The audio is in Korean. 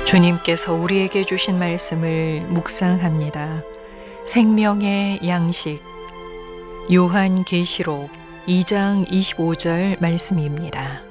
주님께서 우리에게 주신 말씀을 묵상합니다. 생명의 양식 요한계시록 2장 25절 말씀입니다.